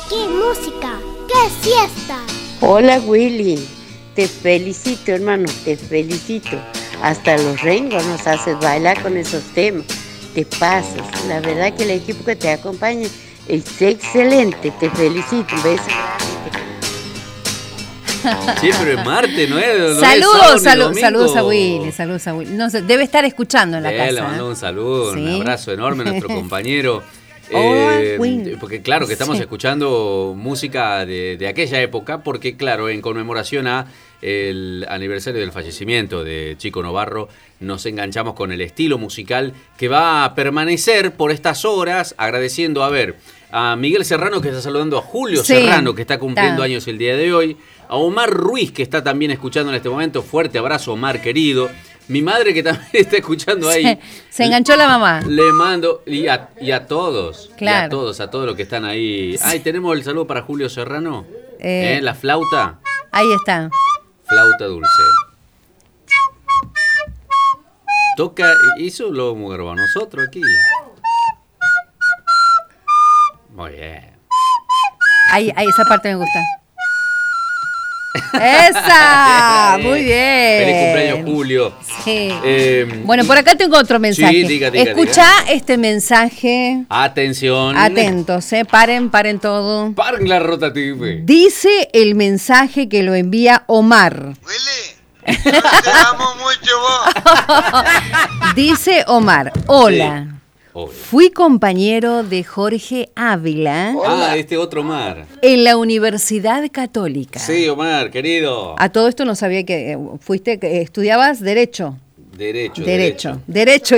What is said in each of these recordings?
¡Qué música! ¡Qué siesta! Hola Willy, te felicito hermano, te felicito. Hasta los rengos nos haces bailar con esos temas. Te pasas, la verdad que el equipo que te acompaña es excelente, te felicito. Un beso. Sí, pero es martes, ¿no es? Saludos a Willy, No sé, debe estar escuchando en la casa. Le mando un saludo, ¿Sí? Un abrazo enorme a nuestro compañero. Porque claro que estamos escuchando música de aquella época, porque claro, en conmemoración a el aniversario del fallecimiento de Chico Novarro, nos enganchamos con el estilo musical que va a permanecer por estas horas, agradeciendo a Miguel Serrano, que está saludando a Julio Serrano, que está cumpliendo años el día de hoy, a Omar Ruiz, que está también escuchando en este momento. Fuerte abrazo, Omar, querido. Mi madre, que también está escuchando ahí. Se enganchó la mamá. Le mando, y a todos, claro. a todos los que están ahí. Ay, tenemos el saludo para Julio Serrano. La flauta. Ahí está. Flauta dulce. Toca, eso lo hemos grabado nosotros aquí. Muy bien. Ahí, esa parte me gusta. ¡Esa! Muy bien. Feliz cumpleaños, Julio. Sí. Bueno, por acá tengo otro mensaje. Sí, diga. Escuchá este mensaje. Atención. Atentos, paren todo. Paren la rotativa. Dice el mensaje que lo envía Omar. Willy, te amo mucho vos. Dice Omar, hola. Sí. Fui compañero de Jorge Ávila. Este otro Omar. En la Universidad Católica. Sí, Omar, querido. A todo esto no sabía que estudiabas Derecho. Derecho.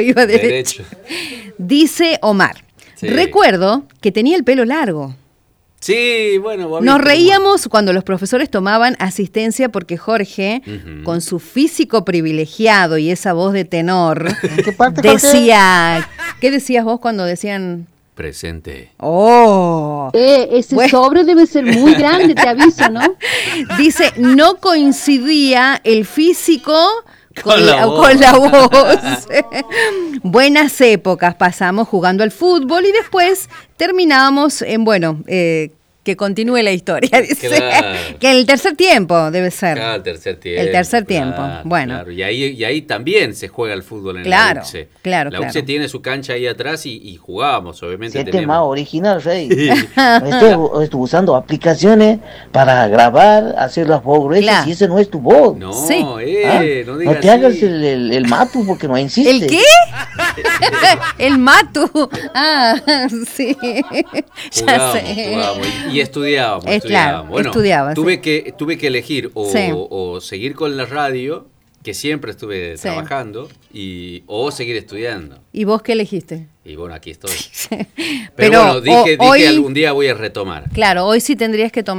Dice Omar, recuerdo que tenía el pelo largo. Sí, bueno. Nos reíamos cuando los profesores tomaban asistencia porque Jorge, con su físico privilegiado y esa voz de tenor, decía... ¿Qué decías vos cuando decían...? Presente. ¡Oh! Ese sobre debe ser muy grande, te aviso, ¿no? Dice, no coincidía el físico... Con la voz. Buenas épocas pasamos jugando al fútbol y después terminábamos en, que continúe la historia, dice. Claro. Que el tercer tiempo debe ser. Claro, el tercer tiempo. Bueno. Claro. Y ahí también se juega el fútbol en la UCSE. Claro. La UCSE tiene su cancha ahí atrás y jugábamos, obviamente. Este es más original, Rey. Estoy usando aplicaciones para grabar, hacer las voces y ese no es tu voz. No, sí. no digas no te hagas el matu porque no insiste. ¿El qué? El matu. Sí. Ya sé. Jugábamos. Y estudiábamos. Claro, bueno, estudiaba, tuve que elegir o seguir con la radio, que siempre estuve trabajando, o seguir estudiando. ¿Y vos qué elegiste? Y bueno, aquí estoy. Pero bueno, dije hoy, algún día voy a retomar. Claro, hoy sí tendrías que tomar